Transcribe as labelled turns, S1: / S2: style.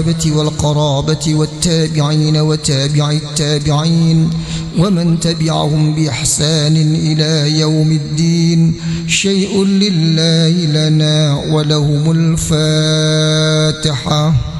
S1: والقرابة والتابعين وتابع التابعين ومن تبعهم بإحسان إلى يوم الدين. شيء لله لنا ولهم الفاتحة.